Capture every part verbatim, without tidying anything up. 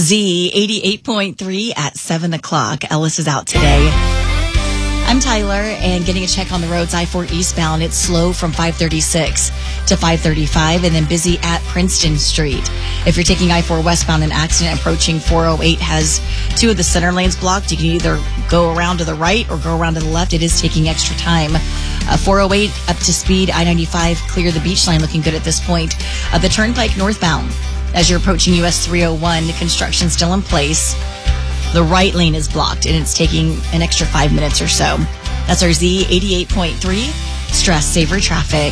Z eighty-eight point three at seven o'clock. Ellis is out today. I'm Tyler, and getting a check on the roads, I four eastbound. It's slow from five thirty-six to five thirty-five, and then busy at Princeton Street. If you're taking I four westbound, an accident approaching four oh eight has two of the center lanes blocked. You can either go around to the right or go around to the left. It is taking extra time. Uh, four oh eight up to speed. I ninety-five clear the beach line, looking good at this point. Uh, the Turnpike northbound, as you're approaching U S three oh one, construction still in place. The right lane is blocked, and it's taking an extra five minutes or so. That's our Z eighty-eight point three Stress Saver Traffic.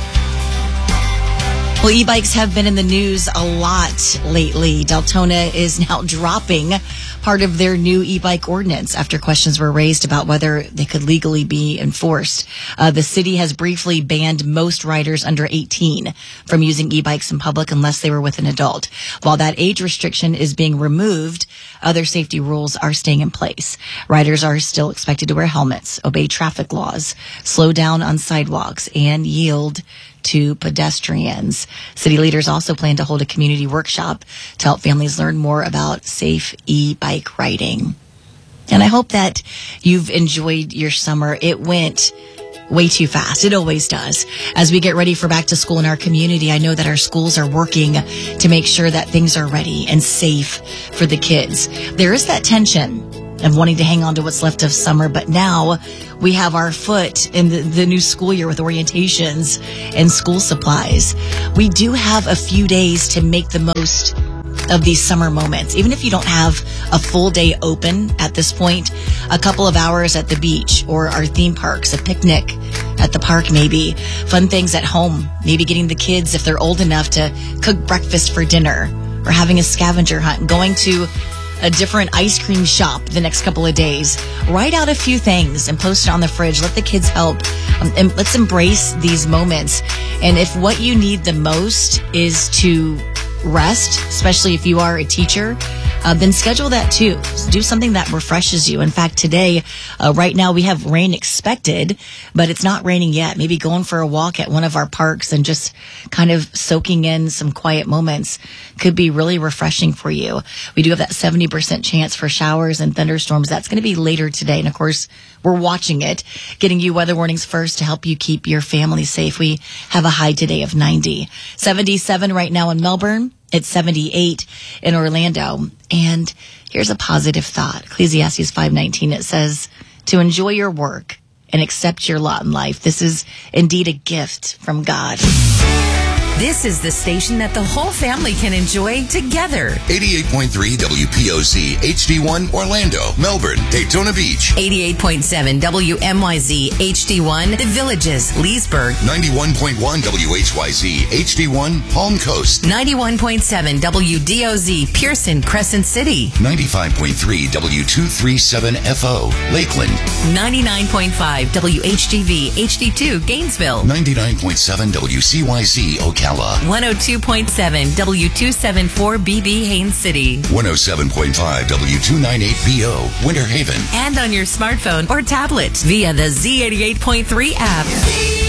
Well, e-bikes have been in the news a lot lately. Deltona is now dropping part of their new e-bike ordinance after questions were raised about whether they could legally be enforced. Uh, the city has briefly banned most riders under eighteen from using e-bikes in public unless they were with an adult. While that age restriction is being removed, other safety rules are staying in place. Riders are still expected to wear helmets, obey traffic laws, slow down on sidewalks, and yield to pedestrians. City leaders also plan to hold a community workshop to help families learn more about safe e-bike riding. And I hope that you've enjoyed your summer. It went way too fast. It always does. As we get ready for back to school in our community, I know that our schools are working to make sure that things are ready and safe for the kids. There is that tension of wanting to hang on to what's left of summer, but now we have our foot in the, the new school year with orientations and school supplies. We do have a few days to make the most of these summer moments. Even if you don't have a full day open at this point, a couple of hours at the beach or our theme parks, a picnic at the park maybe, fun things at home, maybe getting the kids, if they're old enough, to cook breakfast for dinner, or having a scavenger hunt, going to a different ice cream shop the next couple of days. Write out a few things and post it on the fridge. Let the kids help. Um, and let's embrace these moments. And if what you need the most is to rest, especially if you are a teacher, uh, then schedule that too. Do something that refreshes you. In fact, today, uh, right now, we have rain expected, but it's not raining yet. Maybe going for a walk at one of our parks and just kind of soaking in some quiet moments could be really refreshing for you. We do have that seventy percent chance for showers and thunderstorms. That's going to be later today. And of course, we're watching it, getting you weather warnings first to help you keep your family safe. We have a high today of ninety. seventy-seven right now in Melbourne. It's seventy-eight in Orlando. And here's a positive thought. Ecclesiastes five nineteen, it says, to enjoy your work and accept your lot in life. This is indeed a gift from God. This is the station that the whole family can enjoy together. eighty-eight point three W P O Z H D one Orlando, Melbourne, Daytona Beach. eighty-eight point seven W M Y Z H D one The Villages, Leesburg. ninety-one point one W H Y Z H D one Palm Coast. ninety-one point seven W D O Z Pearson, Crescent City. ninety-five point three W two thirty-seven F O Lakeland. ninety-nine point five W H G V H D two Gainesville. ninety-nine point seven W C Y Z Ocala. one oh two point seven W two seventy-four B B Haines City. one oh seven point five W two ninety-eight B O Winter Haven. And on your smartphone or tablet via the Z eighty-eight point three app.